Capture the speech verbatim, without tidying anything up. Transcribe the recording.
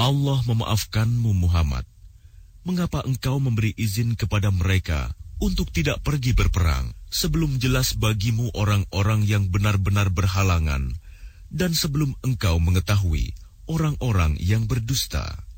Allah memaafkanmu Muhammad. Mengapa engkau memberi izin kepada mereka untuk tidak pergi berperang sebelum jelas bagimu orang-orang yang benar-benar berhalangan dan sebelum engkau mengetahui orang-orang yang berdusta?